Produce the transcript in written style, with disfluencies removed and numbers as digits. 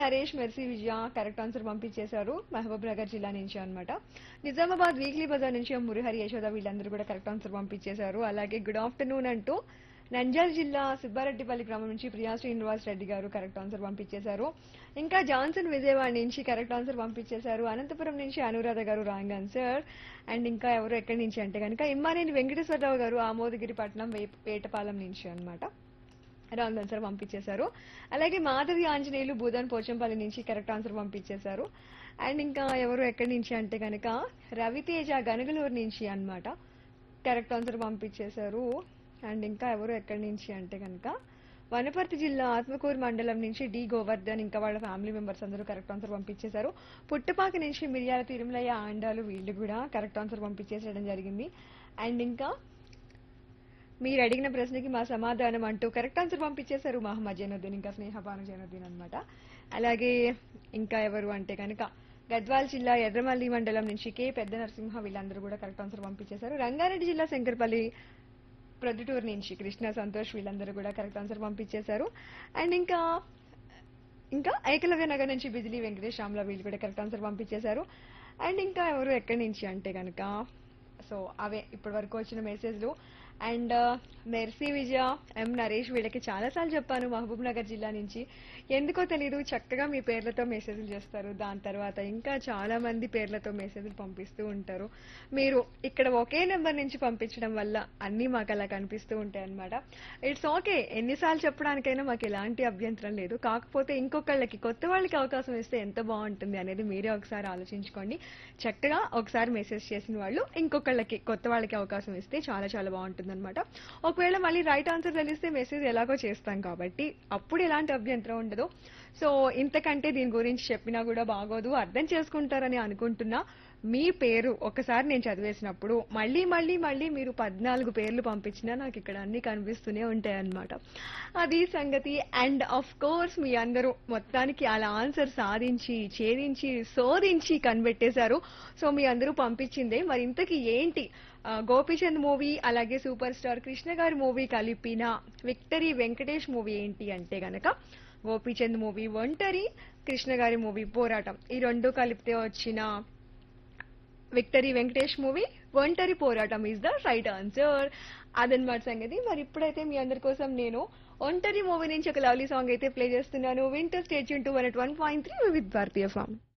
Naresh mercy విజయ correct answer పంపించేశారు మహబూబ్ నగర్ జిల్లా నుంచి అన్నమాట. నిజామాబాద్ వీక్లీ బజార్ నుంచి మురహరి యశోద వీళ్ళందరూ కూడా కరెక్ట్ ఆన్సర్ పంపించేశారు. అలాగే గుడ్ ఆఫ్టర్నూన్ అంటూ నంద్యాల జిల్లా సుబ్బారెడ్డిపల్లి గ్రామం నుంచి ప్రియా శ్రీనివాస్ రెడ్డి గారు కరెక్ట్ ఆన్సర్ పంపించేశారు. ఇంకా జాన్సన్ విజయవాడ నుంచి కరెక్ట్ ఆన్సర్ పంపించేశారు. అనంతపురం నుంచి అనురాధ గారు రాంగ్ ఆన్సర్. అండ్ ఇంకా ఎవరు ఎక్కడి నుంచి అంటే కనుక ఇమ్మానేని వెంకటేశ్వరరావు గారు ఆమోదగిరి పట్నం వేటపాలెం నుంచి అన్నమాట. రాంగ్ ఆన్సర్ పంపించేశారు. అలాగే మాధవి ఆంజనేయులు భూదాన్ పోచంపల్లి నుంచి కరెక్ట్ ఆన్సర్ పంపించేశారు. అండ్ ఇంకా ఎవరు ఎక్కడి నుంచి అంటే కనుక రవితేజ గనగలూరు నుంచి అన్నమాట కరెక్ట్ ఆన్సర్ పంపించేశారు. అండ్ ఇంకా ఎవరు ఎక్కడి నుంచి అంటే కనుక వనపర్తి జిల్లా ఆత్మకూరు మండలం నుంచి డి గోవర్ధన్ ఇంకా వాళ్ళ ఫ్యామిలీ మెంబర్స్ అందరూ కరెక్ట్ ఆన్సర్ పంపించేశారు. పుట్టపాక నుంచి మిర్యాల తిరుమలయ్య ఆండాలు వీళ్ళు కూడా కరెక్ట్ ఆన్సర్ పంపించేసేయడం జరిగింది. అండ్ ఇంకా మీరు అడిగిన ప్రశ్నకి మా సమాధానం అంటూ కరెక్ట్ ఆన్సర్ పంపించేశారు మహమ్మద్ జైనుద్దీన్ ఇంకా స్నేహపాను జైనుద్దీన్ అనమాట. అలాగే ఇంకా ఎవరు అంటే కనుక గద్వాల్ జిల్లా ఎర్రమల్లి మండలం నుంచి కే పెద్ద నరసింహ వీళ్ళందరూ కూడా కరెక్ట్ ఆన్సర్ పంపించేశారు. రంగారెడ్డి జిల్లా శంకర్పల్లి ప్రొద్దుటూరు నుంచి కృష్ణ సంతోష్ వీళ్ళందరూ కూడా కరెక్ట్ ఆన్సర్ పంపించేశారు. అండ్ ఇంకా ఇంకా ఏకలవ్య నగర్ నుంచి బిజిలీ వెంకటేష్ శ్యామ్ల వీళ్ళు కూడా కరెక్ట్ ఆన్సర్ పంపించేశారు. అండ్ ఇంకా ఎవరు ఎక్కడి నుంచి అంటే కనుక సో అవే ఇప్పటి వరకు వచ్చిన మెసేజ్లు. అండ్ మెర్సీ విజయ ఎం నరేష్ వీళ్ళకి చాలాసార్లు చెప్పాను మహబూబ్ నగర్ జిల్లా నుంచి. ఎందుకో తెలీదు చక్కగా మీ పేర్లతో మెసేజ్లు చేస్తారు. దాని తర్వాత ఇంకా చాలా మంది పేర్లతో మెసేజ్లు పంపిస్తూ ఉంటారు. మీరు ఇక్కడ ఒకే నెంబర్ నుంచి పంపించడం వల్ల అన్నీ మాకు అలా కనిపిస్తూ ఉంటాయి అనమాట. ఇట్స్ ఓకే, ఎన్నిసార్లు చెప్పడానికైనా మాకు ఎలాంటి అభ్యంతరం లేదు. కాకపోతే ఇంకొకళ్ళకి కొత్త వాళ్ళకి అవకాశం ఇస్తే ఎంత బాగుంటుంది అనేది మీరే ఒకసారి ఆలోచించుకోండి. చక్కగా ఒకసారి మెసేజ్ చేసిన వాళ్ళు ఇంకొకళ్ళకి కొత్త వాళ్ళకి అవకాశం ఇస్తే చాలా చాలా బాగుంటుంది అనమాట. ఒకవేళ మళ్ళీ రైట్ ఆన్సర్ తెలిస్తే మెసేజ్ ఎలాగో చేస్తాం కాబట్టి అప్పుడు ఎలాంటి అభ్యంతరం ఉండదు. సో ఇంతకంటే దీని గురించి చెప్పినా కూడా బాగోదు, అర్థం చేసుకుంటారని అనుకుంటున్నా. మీ పేరు ఒకసారి నేను చదివేసినప్పుడు మళ్ళీ మళ్ళీ మళ్ళీ మీరు 14 పేర్లు పంపించినా నాకు ఇక్కడ అన్ని కనిపిస్తూనే ఉంటాయి అన్నమాట. అది సంగతి. అండ్ ఆఫ్ కోర్స్ మీ అందరూ మొత్తానికి అలా ఆన్సర్ సాధించి ఛేదించి శోధించి కనిపెట్టేశారు. సో మీ అందరూ పంపించిందే. మరి ఇంతకీ ఏంటి గోపీచంద్ మూవీ అలాగే సూపర్ స్టార్ కృష్ణ గారి మూవీ కలిపిన విక్టరీ వెంకటేష్ మూవీ ఏంటి అంటే గనక గోపీచంద్ మూవీ ఒంటరి, కృష్ణ గారి మూవీ పోరాటం, ఈ రెండు కలిపితే వచ్చిన విక్టరీ వెంకటేష్ మూవీ ఒంటరి పోరాటం ఈజ్ ద రైట్ ఆన్సర్. అదనమాట సంగతి. మరి ఇప్పుడైతే మీ అందరి కోసం నేను ఒంటరి మూవీ నుంచి ఒక లవ్లీ సాంగ్ అయితే ప్లే చేస్తున్నాను. Winter state Yoon 101.3 with Bharatiya form.